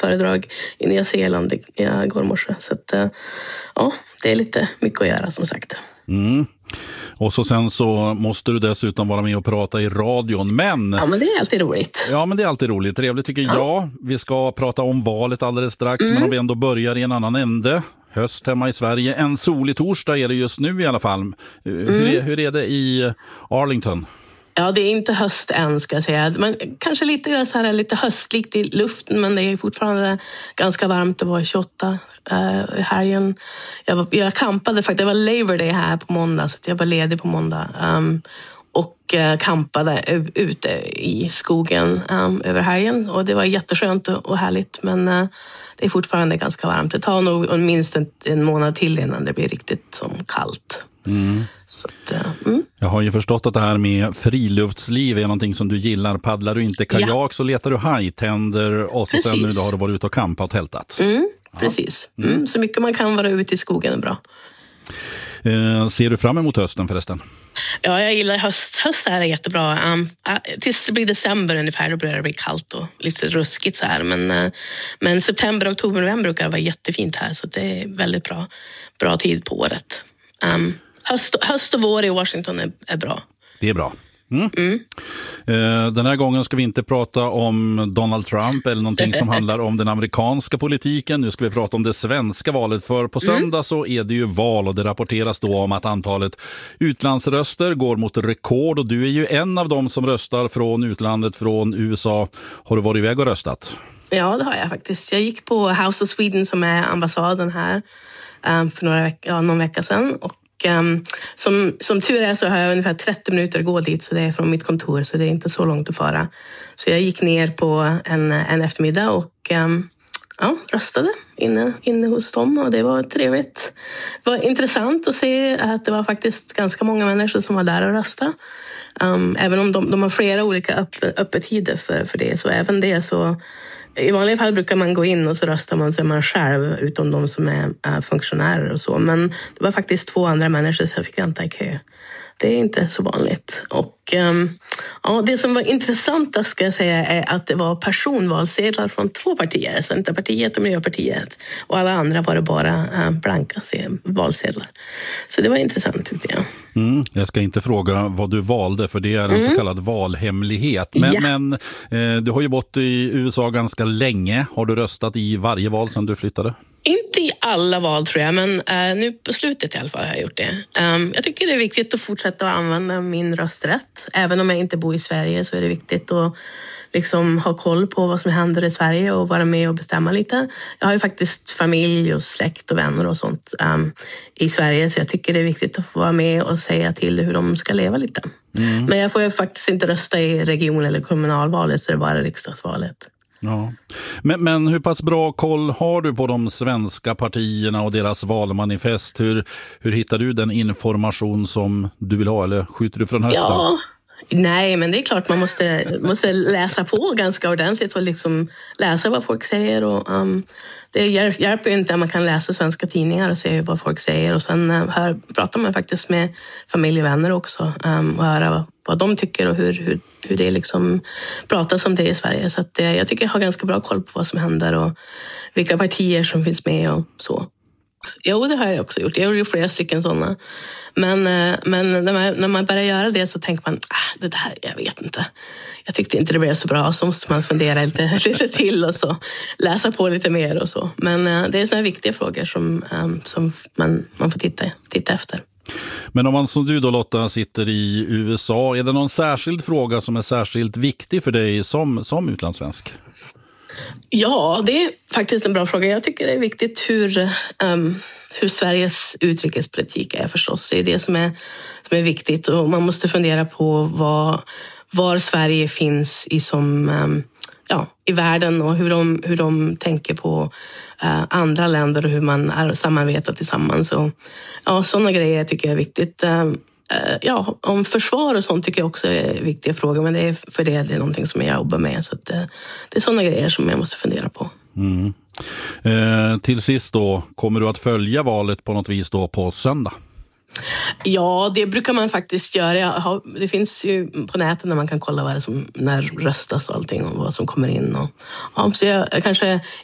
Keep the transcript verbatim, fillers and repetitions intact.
föredrag i Nya Zeeland igår morse. Så att, ja, det är lite mycket att göra som sagt. Mm. Och så sen så måste du dessutom vara med och prata i radion. Men, ja, men det är alltid roligt. Ja, men det är alltid roligt. Trevligt tycker ja. jag. Vi ska prata om valet alldeles strax. Mm. Men om vi ändå börjar i en annan ände. Höst hemma i Sverige. En solig torsdag är det just nu i alla fall. Mm. Hur, är, hur är det i Arlington? Ja, det är inte höst än ska jag säga. Man, kanske lite, så här, lite höstlikt i luften, men det är fortfarande ganska varmt. Det var tjugoåtta uh, i helgen. Jag, var, jag campade faktiskt, det var Labor Day här på måndag, så jag var ledig på måndag. Um, och uh, campade u- ute i skogen um, över helgen. Och det var jätteskönt och, och härligt, men uh, det är fortfarande ganska varmt. Det tar nog minst en, en månad till innan det blir riktigt som kallt. Mm. Så att, mm. Jag har ju förstått att det här med friluftsliv är någonting som du gillar. Paddlar du inte kajak ja. så letar du hajtänder och så sen nu då har du varit ute och campat och tältat. Mm, ja. Precis. Mm. Mm. Så mycket man kan vara ute i skogen är bra. Eh, ser du fram emot hösten förresten? Ja, jag gillar höst. Höst är jättebra. Um, tills det blir december ungefär, då börjar det bli kallt och lite ruskigt så här. Men, uh, men september, oktober, november brukar vara jättefint här, så det är väldigt bra, bra tid på året. Um, höst, höst och vår i Washington är, är bra. Det är bra. Mm. Mm. Eh, den här gången ska vi inte prata om Donald Trump eller någonting som handlar om den amerikanska politiken. Nu ska vi prata om det svenska valet, för på söndag mm. så är det ju val och det rapporteras då om att antalet utlandsröster går mot rekord, och du är ju en av dem som röstar från utlandet, från U S A. Har du varit iväg och röstat? Ja, det har jag faktiskt. Jag gick på House of Sweden som är ambassaden här um, för några veck- ja, någon vecka sedan, och Um, som, som tur är så har jag ungefär trettio minuter att gå dit, så det är från mitt kontor, så det är inte så långt att fara. Så jag gick ner på en, en eftermiddag och um, ja, röstade inne, inne hos dem, och det var trevligt. Det var intressant att se att det var faktiskt ganska många människor som var där och röstade. Um, även om de, de har flera olika öpp, öppettider för, för det, så även det så i vanliga fall brukar man gå in och så röstar man, så är man själv, utom de som är äh, funktionärer och så. Men det var faktiskt två andra människor, så jag fick vänta i kö. Det är inte så vanligt. Och um, ja, det som var intressant ska jag säga är att det var personvalsedlar från två partier, Centerpartiet och Miljöpartiet. Och alla andra var det bara uh, blanka valsedlar. Så det var intressant tyckte jag. Mm, jag ska inte fråga vad du valde, för det är en mm. så kallad valhemlighet. Men, ja. men eh, du har ju bott i U S A ganska länge. Har du röstat i varje val sedan du flyttade? Inte i alla val tror jag, men uh, nu på slutet i alla fall har jag gjort det. Um, jag tycker det är viktigt att fortsätta att använda min rösträtt. Även om jag inte bor i Sverige så är det viktigt att liksom ha koll på vad som händer i Sverige och vara med och bestämma lite. Jag har ju faktiskt familj och släkt och vänner och sånt um, i Sverige, så jag tycker det är viktigt att få vara med och säga till hur de ska leva lite. Mm. Men jag får ju faktiskt inte rösta i region- eller kommunalvalet, så det är bara riksdagsvalet. Ja. Men, men hur pass bra koll har du på de svenska partierna och deras valmanifest? Hur, hur hittar du den information som du vill ha, eller skjuter du från höften? Ja, nej, men det är klart man måste, måste läsa på ganska ordentligt och liksom läsa vad folk säger. Och, um, det hjälper ju inte att man kan läsa svenska tidningar och se vad folk säger. Och sen uh, hör, pratar man faktiskt med familj och vänner också um, och höra vad, vad de tycker och hur, hur, hur det liksom pratas om det i Sverige. Så att, uh, jag tycker jag har ganska bra koll på vad som händer och vilka partier som finns med och så. Jo, det har jag också gjort. Jag har gjort flera stycken sådana. Men, men när, man, när man börjar göra det så tänker man, ah, det där, jag vet inte. Jag tyckte inte det blev så bra, så måste man fundera lite, lite till och så. Läsa på lite mer och så. Men det är sådana viktiga frågor som, som man, man får titta, titta efter. Men om man som du då, Lotta, sitter i U S A, är det någon särskild fråga som är särskilt viktig för dig som, som utlandssvensk? Ja, det är faktiskt en bra fråga. Jag tycker det är viktigt hur, um, hur Sveriges utrikespolitik är förstås. Det är det som är, som är viktigt, och man måste fundera på vad, var Sverige finns i, som, um, ja, i världen och hur de, hur de tänker på uh, andra länder och hur man är samarbetar tillsammans. Och, ja, sådana grejer tycker jag är viktigt. Um, Ja, om försvar och sånt tycker jag också är viktiga frågor, men det är för det, det är någonting som jag jobbar med, så att det, det är sådana grejer som jag måste fundera på. Mm. Eh, till sist då, kommer du att följa valet på något vis då på söndag? Ja, det brukar man faktiskt göra. Jag har, det finns ju på nätet när man kan kolla vad det som, när röstas och allting och vad som kommer in. Och, ja, så jag, jag kanske